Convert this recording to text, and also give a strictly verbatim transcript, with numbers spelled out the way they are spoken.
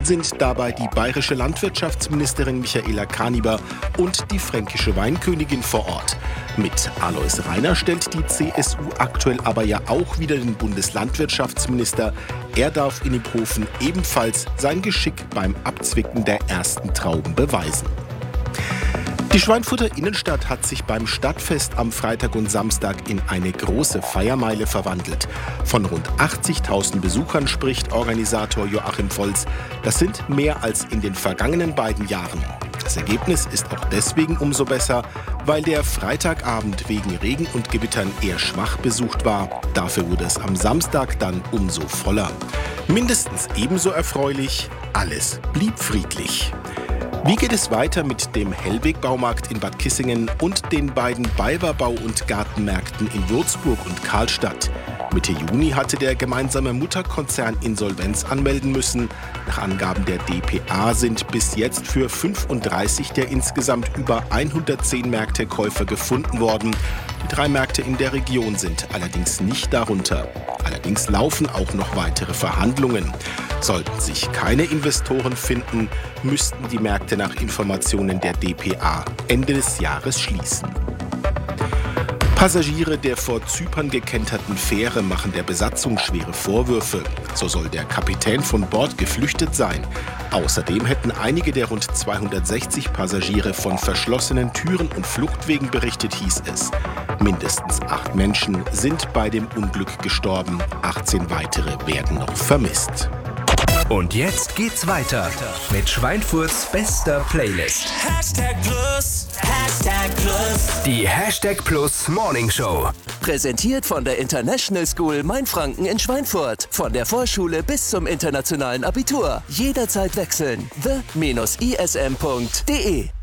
sind dabei die bayerische Landwirtschaftsministerin Michaela Kaniber und die fränkische Weinkönigin vor Ort. Mit Alois Rainer stellt die C S U aktuell aber ja auch wieder den Bundeslandwirtschaftsminister. Er darf in Iphofen ebenfalls sein Geschick beim Abzwicken der ersten Trauben beweisen. Die Schweinfurter Innenstadt hat sich beim Stadtfest am Freitag und Samstag in eine große Feiermeile verwandelt. Von rund achtzigtausend Besuchern spricht Organisator Joachim Volz. Das sind mehr als in den vergangenen beiden Jahren. Das Ergebnis ist auch deswegen umso besser, weil der Freitagabend wegen Regen und Gewittern eher schwach besucht war. Dafür wurde es am Samstag dann umso voller. Mindestens ebenso erfreulich, alles blieb friedlich. Wie geht es weiter mit dem Hellweg-Baumarkt in Bad Kissingen und den beiden BayWa Bau- und Gartenmärkten in Würzburg und Karlstadt? Mitte Juni hatte der gemeinsame Mutterkonzern Insolvenz anmelden müssen. Nach Angaben der D P A sind bis jetzt für fünfunddreißig der insgesamt über hundertzehn Märkte Käufer gefunden worden. Die drei Märkte in der Region sind allerdings nicht darunter. Allerdings laufen auch noch weitere Verhandlungen. Sollten sich keine Investoren finden, müssten die Märkte nach Informationen der D P A Ende des Jahres schließen. Passagiere der vor Zypern gekenterten Fähre machen der Besatzung schwere Vorwürfe. So soll der Kapitän von Bord geflüchtet sein. Außerdem hätten einige der rund zweihundertsechzig Passagiere von verschlossenen Türen und Fluchtwegen berichtet, hieß es. Mindestens acht Menschen sind bei dem Unglück gestorben. achtzehn weitere werden noch vermisst. Und jetzt geht's weiter mit Schweinfurts bester Playlist. Hashtag Plus, Hashtag Plus. Die Hashtag Plus Morning Show. Präsentiert von der International School Mainfranken in Schweinfurt. Von der Vorschule bis zum internationalen Abitur. Jederzeit wechseln. the dash i s m punkt d e